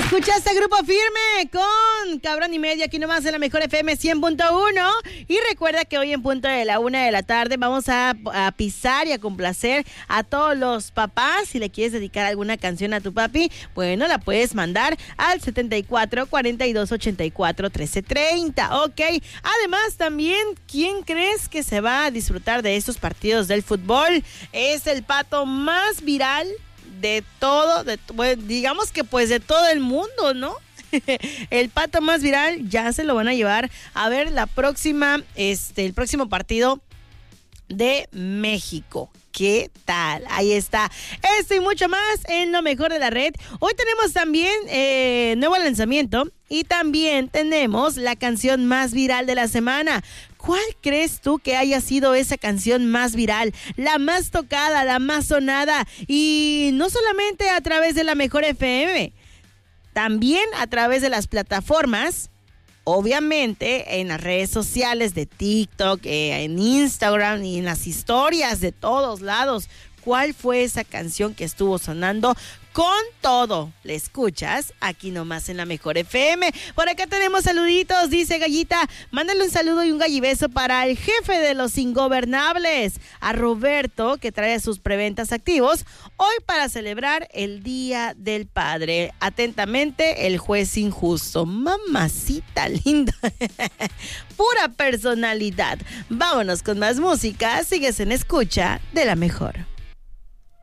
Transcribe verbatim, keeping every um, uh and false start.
Escuchaste Grupo Firme con Cabrón y Medio aquí nomás en la Mejor F M cien punto uno. Y recuerda que hoy en punto de la una de la tarde vamos a, a pisar y a complacer a todos los papás. Si le quieres dedicar alguna canción a tu papi, bueno, la puedes mandar al setenta y cuatro, cuarenta y dos, ochenta y cuatro, trece, treinta. Ok. Además, también, ¿quién crees que se va a disfrutar de estos partidos del fútbol? Es el pato más viral de todo, de, bueno, digamos que pues de todo el mundo, ¿no? El pato más viral ya se lo van a llevar a ver la próxima, este, el próximo partido de México. ¿Qué tal? Ahí está. Esto y mucho más en lo mejor de la red. Hoy tenemos también eh, nuevo lanzamiento y también tenemos la canción más viral de la semana. ¿Cuál crees tú que haya sido esa canción más viral, la más tocada, la más sonada? Y no solamente a través de la Mejor F M, también a través de las plataformas, obviamente en las redes sociales de TikTok, eh, en Instagram y en las historias de todos lados. ¿Cuál fue esa canción que estuvo sonando con todo? ¿Le escuchas? Aquí nomás en la Mejor F M. Por acá tenemos saluditos, dice Gallita. Mándale un saludo y un gallibeso para el jefe de los ingobernables, a Roberto, que trae sus preventas activos hoy para celebrar el Día del Padre. Atentamente, el juez injusto. Mamacita linda. Pura personalidad. Vámonos con más música. Sigues en escucha de la Mejor.